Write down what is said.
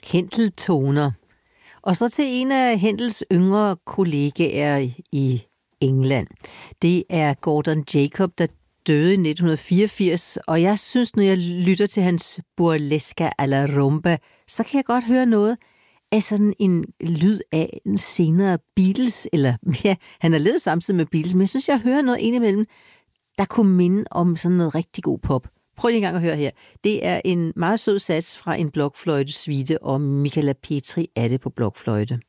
Händel-toner. Og så til en af Händels yngre kollegaer i England. Det er Gordon Jacob, der døde i 1984, og jeg synes, når jeg lytter til hans burlesca alla rumba, så kan jeg godt høre noget af sådan en lyd af en senere Beatles, eller ja, han har levet samtidig med Beatles, men jeg synes, jeg hører noget indimellem, der kunne minde om sådan noget rigtig god pop. Prøv lige en gang at høre her. Det er en meget sød sats fra en blokfløjtesuite, og Michala Petri er det på blokfløjte.